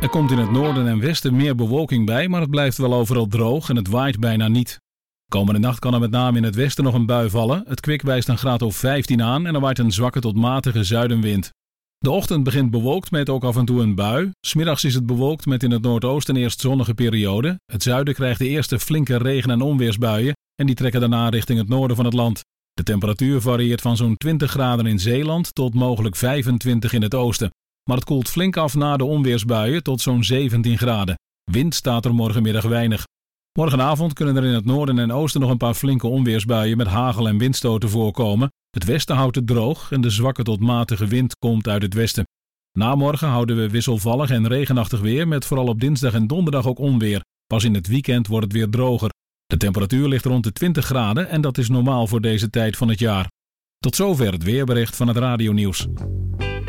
Er komt in het noorden en westen meer bewolking bij, maar het blijft wel overal droog en het waait bijna niet. Komende nacht kan er met name in het westen nog een bui vallen. Het kwik wijst een graad of 15 aan en er waait een zwakke tot matige zuidenwind. De ochtend begint bewolkt met ook af en toe een bui. 's Middags is het bewolkt met in het noordoosten eerst zonnige periode. Het zuiden krijgt de eerste flinke regen- en onweersbuien en die trekken daarna richting het noorden van het land. De temperatuur varieert van zo'n 20 graden in Zeeland tot mogelijk 25 in het oosten. Maar het koelt flink af na de onweersbuien tot zo'n 17 graden. Wind staat er morgenmiddag weinig. Morgenavond kunnen er in het noorden en oosten nog een paar flinke onweersbuien met hagel en windstoten voorkomen. Het westen houdt het droog en de zwakke tot matige wind komt uit het westen. Na morgen houden we wisselvallig en regenachtig weer met vooral op dinsdag en donderdag ook onweer. Pas in het weekend wordt het weer droger. De temperatuur ligt rond de 20 graden en dat is normaal voor deze tijd van het jaar. Tot zover het weerbericht van het Radionieuws.